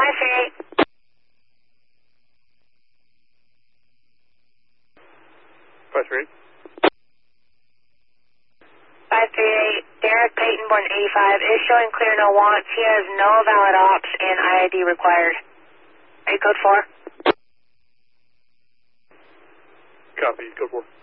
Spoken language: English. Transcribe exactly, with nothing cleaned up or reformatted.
five three eight. five three eight. five three eight. Derek Payton, born eighty-five, is showing clear, no wants. He has no valid ops and I I D required. Are you code four? Copy, code four.